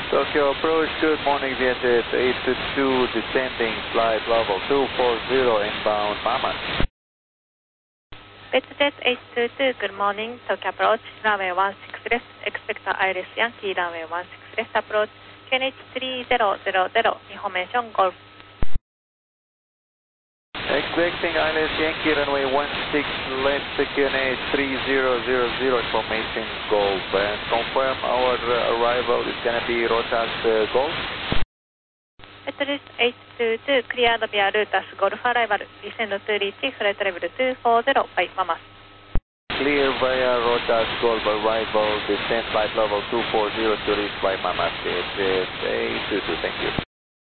Tokyo approach, good morning, Vietjet 822, descending flight level 240, inbound Mama. Vietjet 822, good morning, Tokyo approach, runway 16 left, expect Iris Yankee, runway 16 left approach, QNH 3000, information Golf. Expecting Iris Yankee, runway 16 left, QNH 3000, information Golf, and confirm our arrival is going to be Rotas Golf. Vietjet 822, cleared via Rotas Golf arrival, descend to reach flight level 240 by Mamas. Clear via Rotas Golf arrival, descend flight level 240 to reach by Mamas, Vietjet 822, thank you.